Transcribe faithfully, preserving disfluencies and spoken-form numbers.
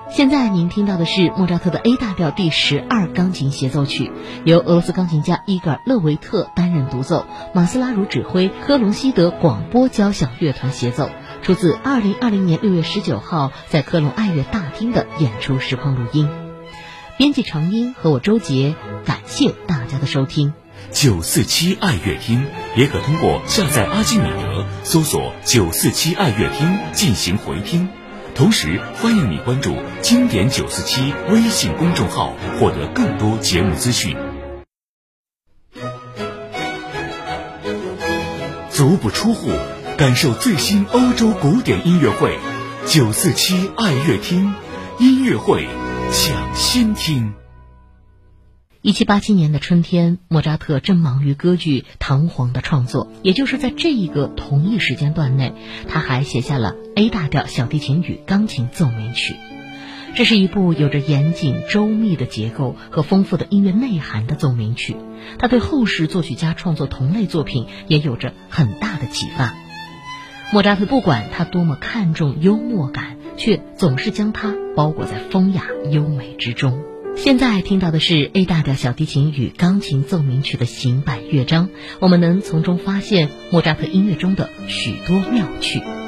现在您听到的是莫扎特的 A 大调第十二钢琴协奏曲，由俄罗斯钢琴家伊戈尔·勒维特担任独奏，马斯拉茹指挥，科隆西德广播交响乐团协奏，出自二零二零年六月十九号在科隆爱乐大厅的演出实况录音。编辑长音和我周杰，感谢大家的收听。 九四七爱乐厅也可通过下载阿基米德搜索九四七爱乐厅进行回听。同时欢迎你关注经典九四七微信公众号，获得更多节目资讯。足不出户，感受最新欧洲古典音乐会，九四七爱乐厅音乐会抢先听。 一七八七年的春天，莫扎特正忙于歌剧《唐璜》的创作，也就是在这一个同一时间段内，他还写下了 A 大调小提琴与钢琴奏鸣曲。这是一部有着严谨周密的结构和丰富的音乐内涵的奏鸣曲，他对后世作曲家创作同类作品也有着很大的启发。莫扎特不管他多么看重幽默感，却总是将它包裹在风雅优美之中。现在听到的是 A 大调小提琴与钢琴奏鸣曲的行板乐章，我们能从中发现莫扎特音乐中的许多妙趣。